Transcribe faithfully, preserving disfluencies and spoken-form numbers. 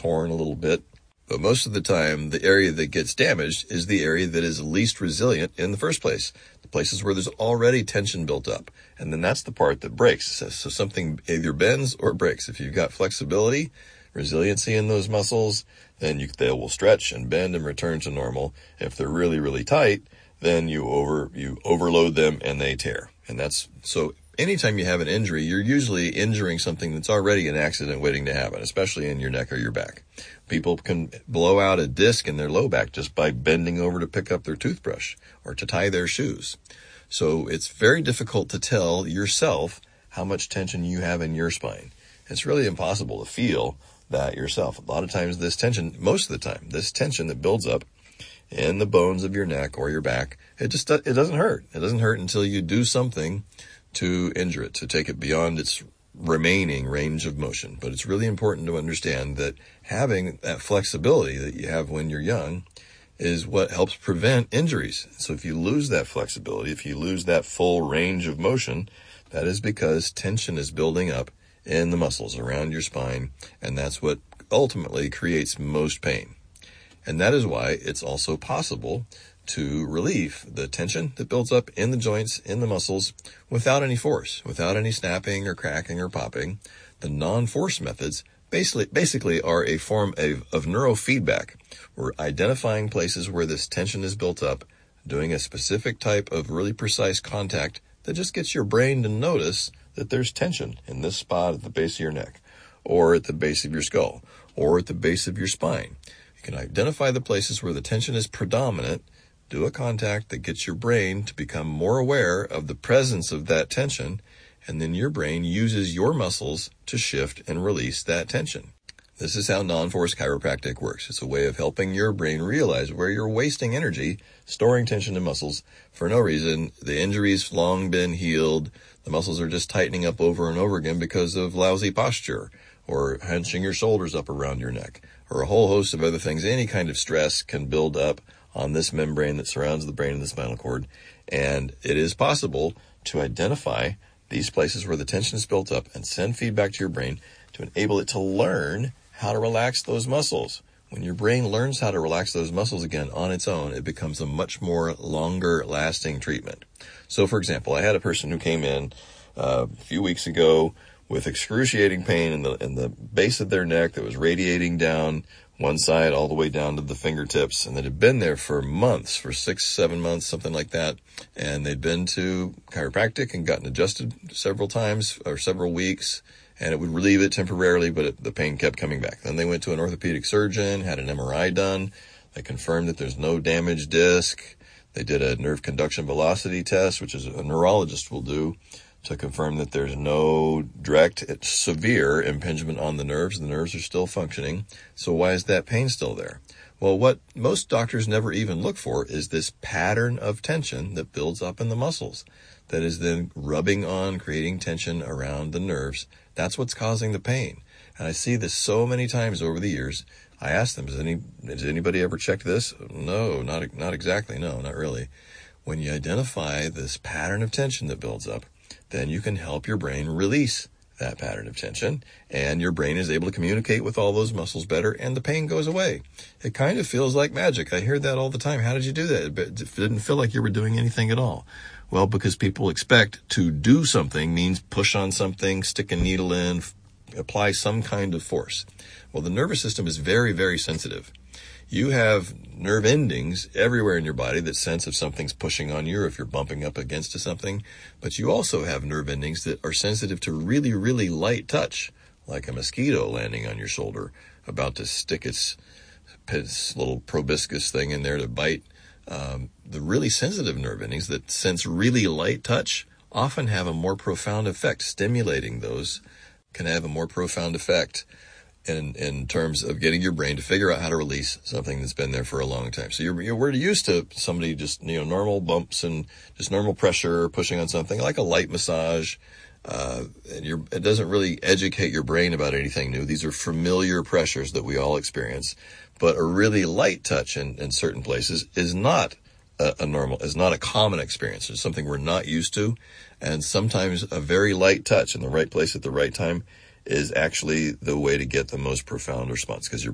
torn a little bit. But most of the time, the area that gets damaged is the area that is least resilient in the first place, the places where there's already tension built up. And then that's the part that breaks. So, so something either bends or breaks. If you've got flexibility, resiliency in those muscles, then you, they will stretch and bend and return to normal. If they're really, really tight, then you over you overload them and they tear. And that's so anytime you have an injury, you're usually injuring something that's already an accident waiting to happen, especially in your neck or your back. People can blow out a disc in their low back just by bending over to pick up their toothbrush or to tie their shoes. So it's very difficult to tell yourself how much tension you have in your spine. It's really impossible to feel that yourself. A lot of times this tension, most of the time, this tension that builds up in the bones of your neck or your back, it just it doesn't hurt. It doesn't hurt until you do something to injure it, to take it beyond its remaining range of motion. But it's really important to understand that having that flexibility that you have when you're young is what helps prevent injuries. So if you lose that flexibility, if you lose that full range of motion, that is because tension is building up in the muscles around your spine, and that's what ultimately creates most pain. And that is why it's also possible to relieve the tension that builds up in the joints, in the muscles, without any force, without any snapping or cracking or popping. The non-force methods basically basically are a form of, of neurofeedback. We're identifying places where this tension is built up, doing a specific type of really precise contact that just gets your brain to notice that there's tension in this spot at the base of your neck, or at the base of your skull, or at the base of your spine. You can identify the places where the tension is predominant, do a contact that gets your brain to become more aware of the presence of that tension, and then your brain uses your muscles to shift and release that tension. This is how non-force chiropractic works. It's a way of helping your brain realize where you're wasting energy storing tension in muscles for no reason. The injury's long been healed. The muscles are just tightening up over and over again because of lousy posture, or hunching your shoulders up around your neck, or a whole host of other things. Any kind of stress can build up on this membrane that surrounds the brain and the spinal cord. And it is possible to identify these places where the tension is built up and send feedback to your brain to enable it to learn how to relax those muscles. When your brain learns how to relax those muscles again on its own, it becomes a much more longer lasting treatment. So for example, I had a person who came in uh, a few weeks ago with excruciating pain in the in the base of their neck that was radiating down one side all the way down to the fingertips, and that had been there for months, for six, seven months, something like that. And they'd been to chiropractic and gotten adjusted several times or several weeks, and it would relieve it temporarily, but it, the pain kept coming back. Then they went to an orthopedic surgeon, had an M R I done. They confirmed that there's no damaged disc. They did a nerve conduction velocity test, which is a neurologist will do, to confirm that there's no direct severe impingement on the nerves. The nerves are still functioning. So why is that pain still there? Well, what most doctors never even look for is this pattern of tension that builds up in the muscles that is then rubbing on, creating tension around the nerves. That's what's causing the pain. And I see this so many times over the years. I ask them, has, any, has anybody ever checked this? No, not, not exactly. No, not really. When you identify this pattern of tension that builds up, then you can help your brain release that pattern of tension, and your brain is able to communicate with all those muscles better, and the pain goes away. It kind of feels like magic. I hear that all the time. How did you do that? It didn't feel like you were doing anything at all. Well, because people expect to do something means push on something, stick a needle in, apply some kind of force. Well, the nervous system is very, very sensitive. You have nerve endings everywhere in your body that sense if something's pushing on you or if you're bumping up against something. But you also have nerve endings that are sensitive to really, really light touch, like a mosquito landing on your shoulder, about to stick its, its little proboscis thing in there to bite. Um, the really sensitive nerve endings that sense really light touch often have a more profound effect. Stimulating those can have a more profound effect in in terms of getting your brain to figure out how to release something that's been there for a long time. So you're, you're we're used to somebody just, you know, normal bumps and just normal pressure pushing on something like a light massage. Uh, and you're, it doesn't really educate your brain about anything new. These are familiar pressures that we all experience. But a really light touch in, in certain places is not a, a normal, is not a common experience. It's something we're not used to. And sometimes a very light touch in the right place at the right time is actually the way to get the most profound response, because your